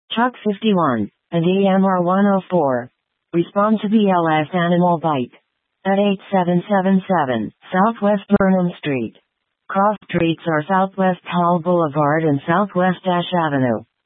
Chuck 51, and EMR 104. Respond to BLS Animal Bite. At 8777, Southwest Burnham Street. Cross streets are Southwest Hall Boulevard and Southwest Ash Avenue.